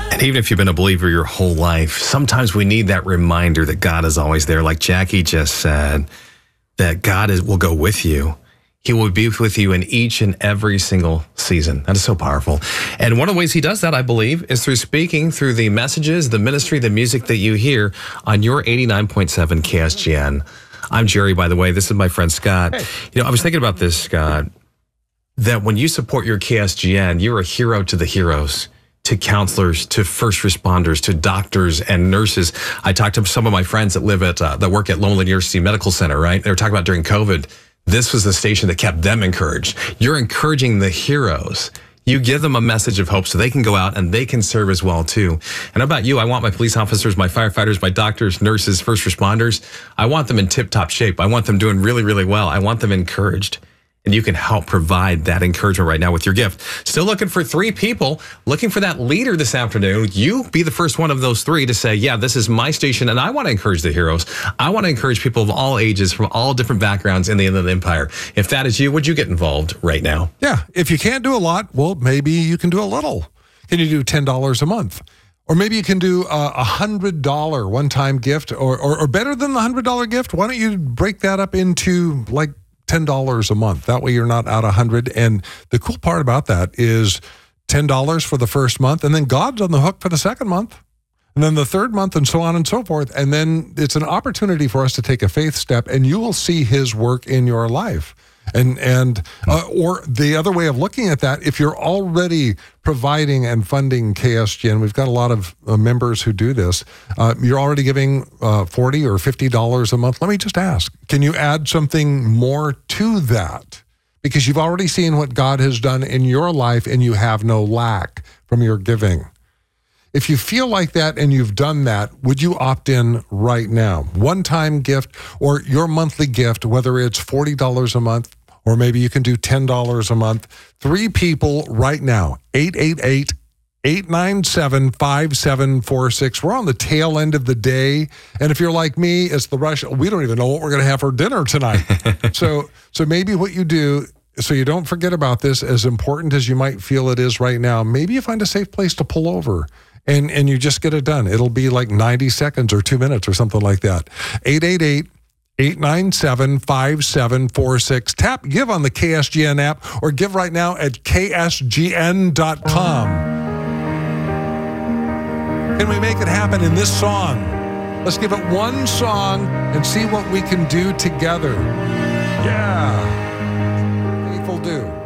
And even if you've been a believer your whole life, sometimes we need that reminder that God is always there. Like Jackie just said, that God will go with you. He will be with you in each and every single season. That is so powerful. And one of the ways he does that, I believe, is through speaking through the messages, the ministry, the music that you hear on your 89.7 KSGN. I'm Jerry, by the way. This is my friend Scott. Hey. I was thinking about this, Scott, that when you support your KSGN, you're a hero to the heroes, to counselors, to first responders, to doctors and nurses. I talked to some of my friends that that work at Loma University Medical Center, right? They were talking about during COVID, this was the station that kept them encouraged. You're encouraging the heroes. You give them a message of hope so they can go out and they can serve as well too. And how about you? I want my police officers, my firefighters, my doctors, nurses, first responders. I want them in tip-top shape. I want them doing really, really well. I want them encouraged. And you can help provide that encouragement right now with your gift. Still looking for 3 people, looking for that leader this afternoon. You be the first one of those 3 to say, yeah, this is my station, and I want to encourage the heroes. I want to encourage people of all ages from all different backgrounds in the Inland Empire. If that is you, would you get involved right now? Yeah, if you can't do a lot, well, maybe you can do a little. Can you do $10 a month? Or maybe you can do a $100 one-time gift, or better than the $100 gift. Why don't you break that up into like $10 a month? That way you're not out $100. And the cool part about that is $10 for the first month, and then God's on the hook for the second month, and then the third month, and so on and so forth. And then it's an opportunity for us to take a faith step, and you will see his work in your life. Or the other way of looking at that, if you're already providing and funding KSGN, we've got a lot of members who do this. You're already giving $40 or $50 a month. Let me just ask, can you add something more to that? Because you've already seen what God has done in your life and you have no lack from your giving. If you feel like that and you've done that, would you opt in right now? One-time gift or your monthly gift, whether it's $40 a month, or maybe you can do $10 a month. 3 people right now, 888-897-5746. We're on the tail end of the day. And if you're like me, it's the rush. We don't even know what we're going to have for dinner tonight. So maybe what you do, so you don't forget about this, as important as you might feel it is right now, maybe you find a safe place to pull over and you just get it done. It'll be like 90 seconds or 2 minutes or something like that. 888-897-5746. Tap Give on the KSGN app or give right now at ksgn.com. Can we make it happen in this song? Let's give it one song and see what we can do together. Yeah. Faithful do.